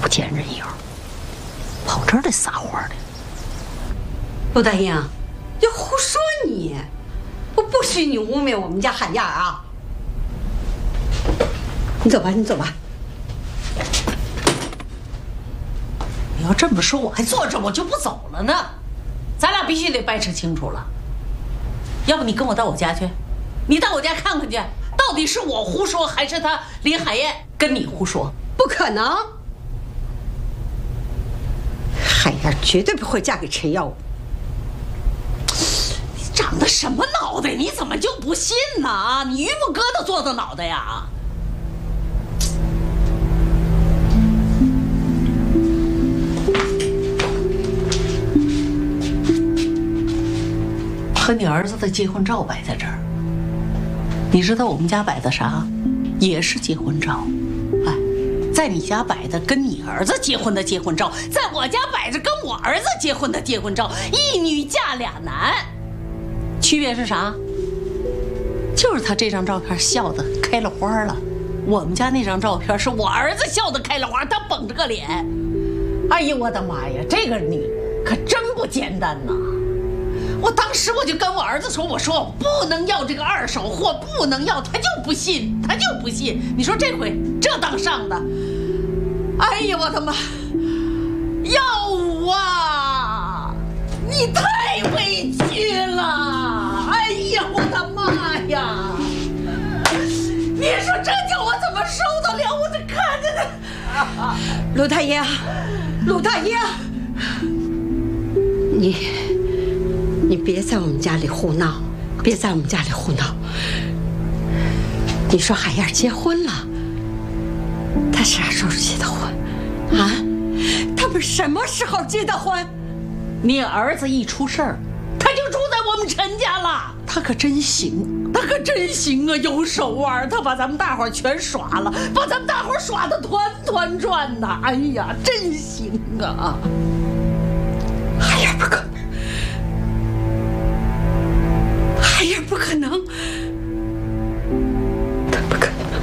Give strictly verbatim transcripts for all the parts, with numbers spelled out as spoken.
不见人影，跑这儿来撒欢的。 陆大英，你胡说你！我不许你污蔑我们家海燕啊！你走吧，你走吧。 你要这么说，我还坐着，我就不走了呢。咱俩必须得掰扯清楚了。要不你跟我到我家去，你到我家看看去，到底是我胡说，还是他林海燕跟你胡说？ 不可能，海燕绝对不会嫁给陈耀武。 你长的什么脑袋？你怎么就不信呢？啊，你榆木疙瘩做的脑袋呀！和你儿子的结婚照摆在这儿，你知道我们家摆的啥？也是结婚照。哎，在你家摆的跟你儿子结婚的结婚照，在我家摆着跟我儿子结婚的结婚照，一女嫁俩男。区别是啥？就是他这张照片笑得开了花了，我们家那张照片是我儿子笑得开了花，他绷着个脸。哎呀，我的妈呀，这个女人可真不简单呐！我当时我就跟我儿子说，我说我不能要这个二手货，不能要，他就不信，他就不信。你说这回这当上的，哎呀，我的妈！耀武啊，你太委屈了！哎呀，我的妈呀！你说这叫我怎么受得了？我这看着呢。 陆大爷，陆大爷，你。你别在我们家里胡闹，别在我们家里胡闹。你说海燕结婚了，她啥时候结的婚？啊？他们什么时候结的婚？ 你儿子一出事儿，他就住在我们陈家了。他可真行，他可真行啊，有手腕，他把咱们大伙儿全耍了，把咱们大伙儿耍得团团转呐！哎呀，真行啊！ 海燕不可能。海燕不可能，他不可能。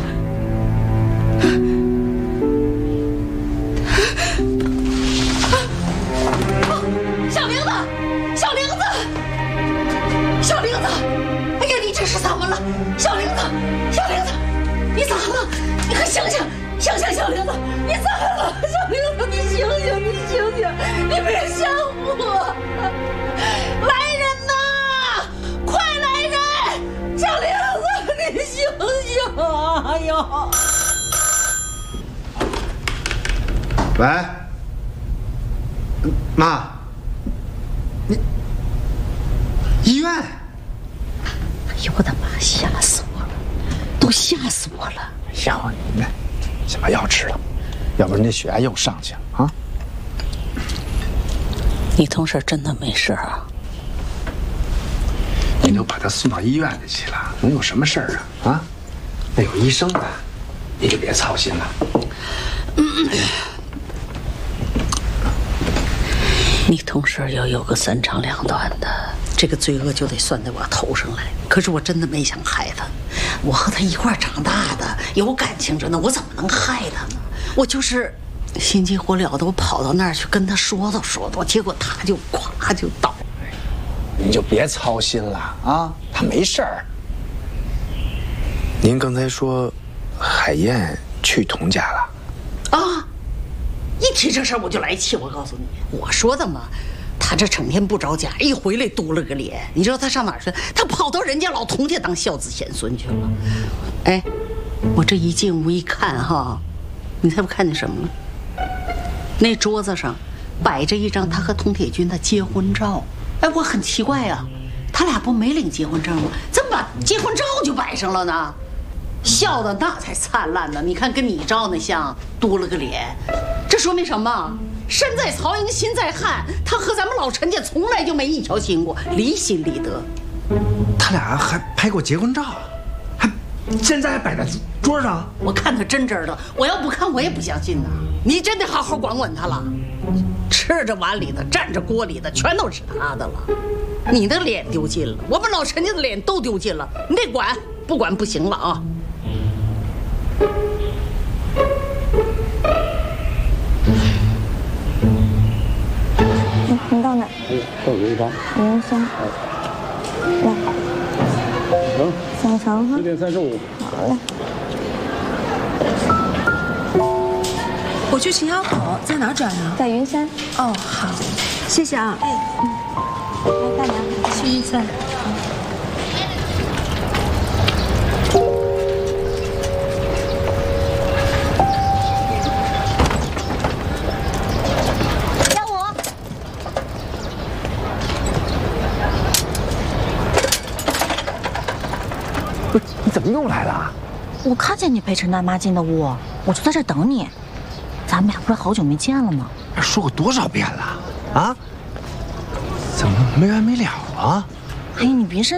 小玲子，小玲子，小玲子！哎呀，你这是怎么了？小玲子，小玲子，你咋了？你快醒醒，醒醒，小玲子，你咋了？小玲子，你醒醒，你醒醒，你别吓我！来人呐！快来人！小玲子，你醒醒啊！哎呦！ 喂，妈，你医院？ 哎呦我的妈！吓死我了，都吓死我了！ 吓唬你呢，先把药吃了，要不然这血压又上去了啊！ 你同事真的没事啊？ 你都把他送到医院里去了，能有什么事儿啊？啊，那有医生的，你就别操心了。 嗯，你同事要有个三长两短的，这个罪恶就得算在我头上来。可是我真的没想害他，我和他一块长大的，有感情着呢，我怎么能害他呢？我就是心急火燎的，我跑到那儿去跟他说道说道，结果他就咵就倒。 你就别操心了啊，他没事儿。 您刚才说海燕去童家了啊？一提这事儿我就来气。我告诉你，我说的嘛，他这成天不着家，一回来嘟了个脸。你知道他上哪儿去？他跑到人家老童家当孝子贤孙去了。哎，我这一进屋一看哈，你猜我看见什么了？那桌子上摆着一张他和童铁军的结婚照。哎，我很奇怪啊，他俩不没领结婚证吗？怎么把结婚照就摆上了呢？笑的那才灿烂呢！你看跟你照那像，嘟了个脸，这说明什么？身在曹营心在汉，他和咱们老陈家从来就没一条心过，离心离德。 他俩还拍过结婚照，还现在还摆在桌上。 我看他真真的，我要不看我也不相信呐。你真得好好管管他了。吃着碗里的，蘸着锅里的，全都是他的了。你的脸丢尽了，我们老陈家的脸都丢尽了，你得管，不管不行了啊！ 房。 零三。来。 成。 小肠哈。 十点三十五。 好嘞。 我去秦窑口，在哪儿转啊？ 在云山。 哦，好，谢谢啊。哎， 嗯。来，大娘， 去云山。 不是，你怎么又来了？ 我看见你陪陈大妈进的屋，我就在这等你。咱们俩不是好久没见了吗？ 说过多少遍了啊？怎么没完没了啊？ 哎，你别生